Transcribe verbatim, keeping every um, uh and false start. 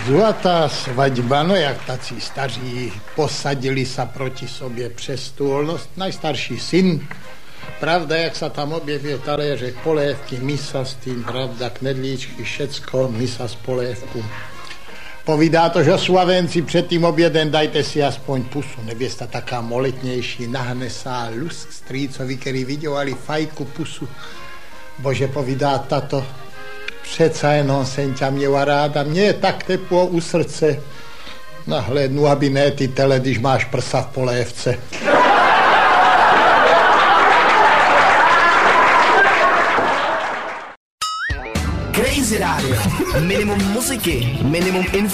Zlatá svaďba, no jak tací staří, posadili sa proti sobě přes stůl. No, najstarší syn, pravda, jak sa tam objevil taléřek, polévky, misa s tým, pravda, knedlíčky, všecko, misa z polévku. Povídá to, že Slavenci před tým obědem dajte si aspoň pusu, nevěsta taká moletnější, nahne sa lus strýcovi, který viděli fajku pusu. Bože, povídá tato, přeca jenom jsem ťa měla ráda, mně je tak teplo u srdce. Nahlédnu, aby ne ty tele, když máš prsa v polévce. Crazy Radio. Minimum muziky, minimum info.